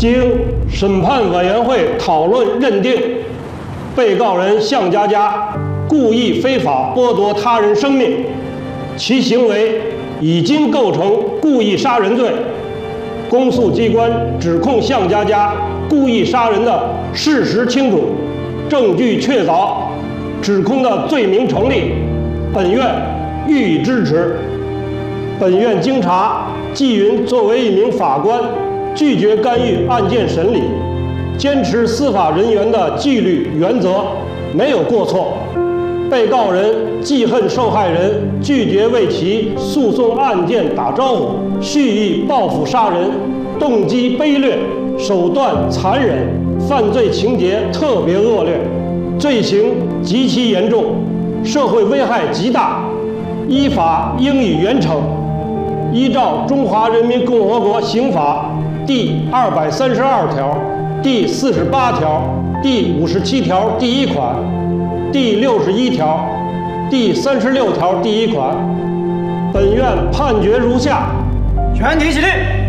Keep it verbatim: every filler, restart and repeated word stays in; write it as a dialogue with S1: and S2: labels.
S1: 经审判委员会讨论认定，被告人向佳佳故意非法剥夺他人生命，其行为已经构成故意杀人罪。公诉机关指控向佳佳故意杀人的事实清楚，证据确凿，指控的罪名成立，本院予以支持。本院经查，纪云作为一名法官，拒绝干预案件审理，坚持司法人员的纪律原则，没有过错。被告人记恨受害人，拒绝为其诉讼案件打招呼，蓄意报复杀人，动机卑劣，手段残忍，犯罪情节特别恶劣，罪行极其严重，社会危害极大，依法应予严惩。依照《中华人民共和国刑法》第二百三十二条、第四十八条、第五十七条第一款、第六十一条、第三十六条第一款，本院判决如下：
S2: 全体起立。